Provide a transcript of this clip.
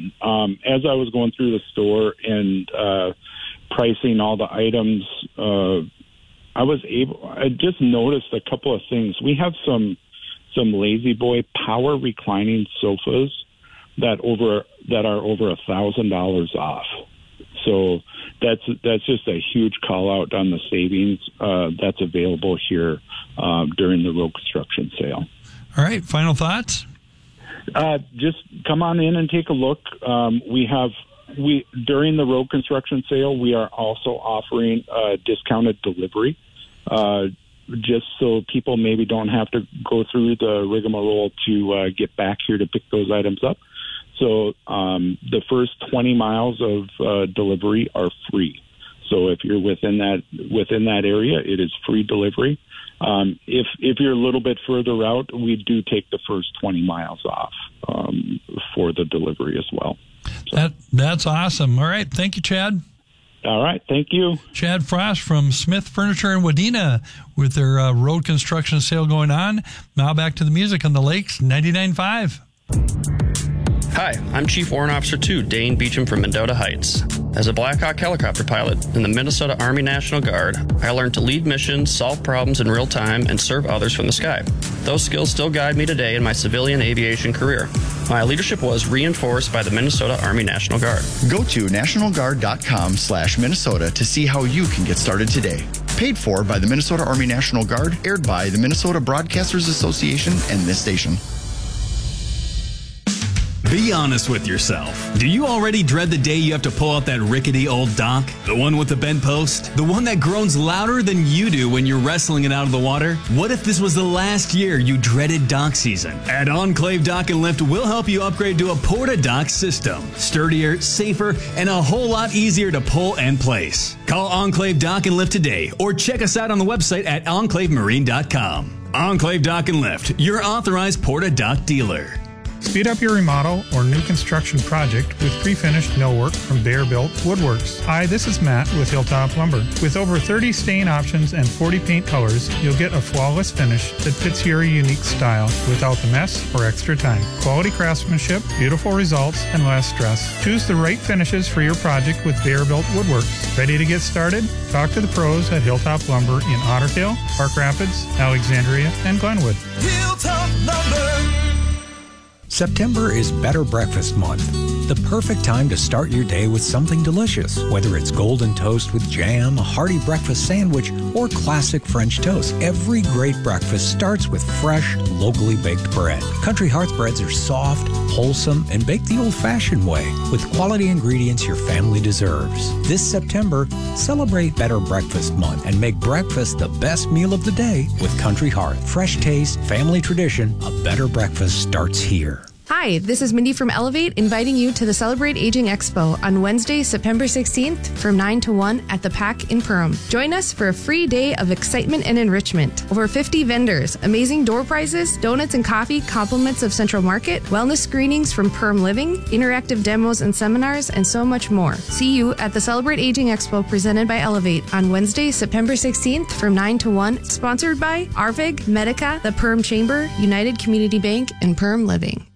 down. As I was going through the store and pricing all the items, I just noticed a couple of things. We have some Lazy Boy power reclining sofas that are over $1,000 off. So that's just a huge call out on the savings that's available here during the road construction sale. All right, final thoughts? Just come on in and take a look. During the road construction sale, we are also offering discounted delivery, just so people maybe don't have to go through the rigmarole to get back here to pick those items up. So the first 20 miles of delivery are free. So if you're within that area, it is free delivery. If you're a little bit further out, we do take the first 20 miles off for the delivery as well. So. That's awesome. All right. Thank you, Chad. All right. Thank you. Chad Frost from Smith Furniture in Wadena with their road construction sale going on. Now back to the music on the Lakes 99.5. Hi, I'm Chief Warrant Officer 2, Dane Beecham from Mendota Heights. As a Black Hawk helicopter pilot in the Minnesota Army National Guard, I learned to lead missions, solve problems in real time, and serve others from the sky. Those skills still guide me today in my civilian aviation career. My leadership was reinforced by the Minnesota Army National Guard. Go to nationalguard.com/Minnesota to see how you can get started today. Paid for by the Minnesota Army National Guard, aired by the Minnesota Broadcasters Association and this station. Be honest with yourself. Do you already dread the day you have to pull out that rickety old dock? The one with the bent post? The one that groans louder than you do when you're wrestling it out of the water? What if this was the last year you dreaded dock season? At Enclave Dock and Lift, we'll help you upgrade to a Porta-Dock system. Sturdier, safer, and a whole lot easier to pull and place. Call Enclave Dock and Lift today or check us out on the website at enclavemarine.com. Enclave Dock and Lift, your authorized Porta-Dock dealer. Speed up your remodel or new construction project with pre-finished millwork from Bearbuilt Woodworks. Hi, this is Matt with Hilltop Lumber. With over 30 stain options and 40 paint colors, you'll get a flawless finish that fits your unique style without the mess or extra time. Quality craftsmanship, beautiful results, and less stress. Choose the right finishes for your project with Bearbuilt Woodworks. Ready to get started? Talk to the pros at Hilltop Lumber in Otter Tail, Park Rapids, Alexandria, and Glenwood. Hilltop Lumber. September is Better Breakfast Month. The perfect time to start your day with something delicious, whether it's golden toast with jam, a hearty breakfast sandwich, or classic French toast. Every great breakfast starts with fresh, locally baked bread. Country Hearth breads are soft, wholesome, and baked the old-fashioned way with quality ingredients your family deserves. This September, celebrate Better Breakfast Month and make breakfast the best meal of the day with Country Hearth. Fresh taste, family tradition, a better breakfast starts here. Hi, this is Mindy from Elevate, inviting you to the Celebrate Aging Expo on Wednesday, September 16th from 9 to 1 at the PAC in Perham. Join us for a free day of excitement and enrichment. Over 50 vendors, amazing door prizes, donuts and coffee, compliments of Central Market, wellness screenings from Perham Living, interactive demos and seminars, and so much more. See you at the Celebrate Aging Expo presented by Elevate on Wednesday, September 16th from 9 to 1, sponsored by Arvig, Medica, the Perham Chamber, United Community Bank, and Perham Living.